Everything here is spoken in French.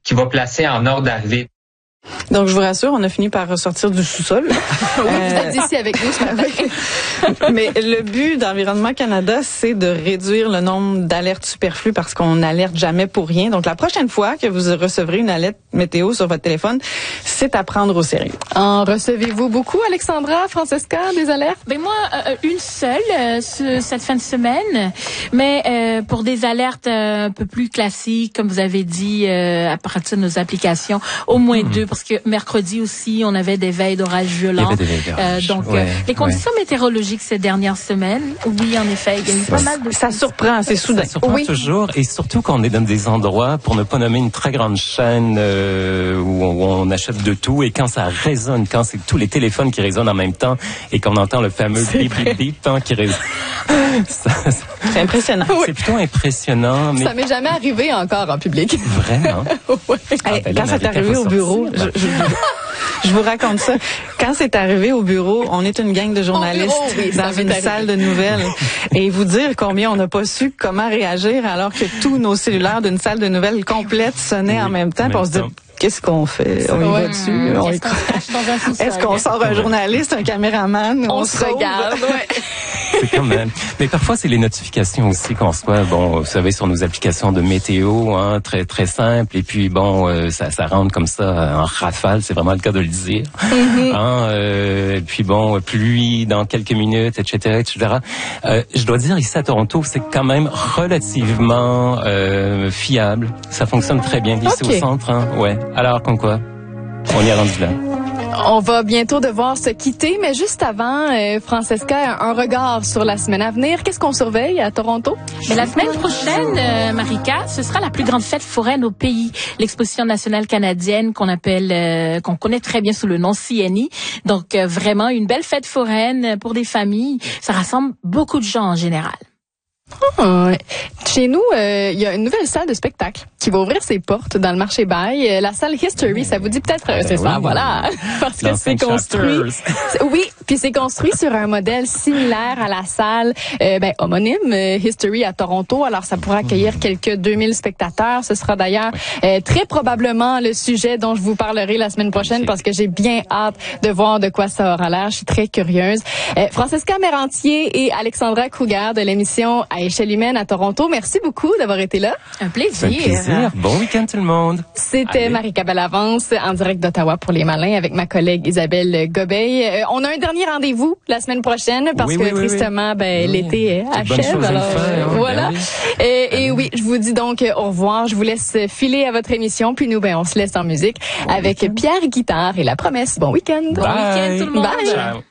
qui va placer en ordre d'arrivée. Donc, je vous rassure, on a fini par ressortir du sous-sol. Oui, vous êtes ici avec nous ce matin. Mais le but d'Environnement Canada, c'est de réduire le nombre d'alertes superflues parce qu'on n'alerte jamais pour rien. Donc, la prochaine fois que vous recevrez une alerte météo sur votre téléphone, c'est à prendre au sérieux. En recevez-vous beaucoup, Alexandra, Francesca, des alertes? Ben moi, une seule cette fin de semaine, mais pour des alertes un peu plus classiques, comme vous avez dit, à partir de nos applications, au moins deux, parce que mercredi aussi, on avait des veilles d'orage violents. Donc, les conditions météorologiques ces dernières semaines, oui, en effet, il y a eu pas mal de... Ça surprend, c'est soudain. Ça surprend toujours, et surtout quand on est dans des endroits, pour ne pas nommer une très grande chaîne où on achète de tout, et quand ça résonne, quand c'est tous les téléphones qui résonnent en même temps, et qu'on entend le fameux bip bip bip qui résonne. C'est impressionnant. C'est plutôt impressionnant. Mais... Ça m'est jamais arrivé encore en public. Vraiment? Quand c'est arrivé au bureau, je vous raconte ça. Quand c'est arrivé au bureau, on est une gang de journalistes dans une salle de nouvelles. Et vous dire combien on n'a pas su comment réagir alors que tous nos cellulaires d'une salle de nouvelles complète sonnaient en même temps. On se dit, qu'est-ce qu'on fait? On y va dessus? Est-ce qu'on sort un journaliste, un caméraman? On se regarde, C'est quand même. Mais parfois, c'est les notifications aussi qu'on reçoit. Bon, vous savez, sur nos applications de météo, très très simple. Et puis bon, ça rentre comme ça en rafale. C'est vraiment le cas de le dire. Et puis bon, pluie dans quelques minutes, etc., etc. Je dois dire ici à Toronto, c'est quand même relativement fiable. Ça fonctionne très bien ici au centre. Ouais. Alors, comme quoi, on y est rendu là. On va bientôt devoir se quitter, mais juste avant, Francesca, un regard sur la semaine à venir. Qu'est-ce qu'on surveille à Toronto? Mais la semaine prochaine, Marika, ce sera la plus grande fête foraine au pays. L'Exposition nationale canadienne qu'on connaît très bien sous le nom CNI. Donc, vraiment, une belle fête foraine pour des familles. Ça rassemble beaucoup de gens en général. Chez nous, il y a une nouvelle salle de spectacle qui va ouvrir ses portes dans le marché Bail. La salle History, ça vous dit peut-être, c'est ça, voilà. Parce que c'est construit. Oui, puis c'est construit sur un modèle similaire à la salle, homonyme, History à Toronto. Alors, ça pourra accueillir quelques 2000 spectateurs. Ce sera d'ailleurs très probablement le sujet dont je vous parlerai la semaine prochaine parce que j'ai bien hâte de voir de quoi ça aura l'air. Je suis très curieuse. Francesca Mérantier et Alexandra Kruger de l'émission À échelle humaine à Toronto. Merci beaucoup d'avoir été là. Un plaisir. Un plaisir. Bon week-end tout le monde. C'était Marika Bellavance en direct d'Ottawa pour Les Malins avec ma collègue Isabelle Gobeil. On a un dernier rendez-vous la semaine prochaine parce que tristement, l'été achève. Alors, voilà. Et oui, je vous dis donc au revoir. Je vous laisse filer à votre émission. Puis nous, on se laisse en musique avec Pierre Guitare et La Promesse. Bon week-end. Bon week-end tout le monde. Bye. Ciao.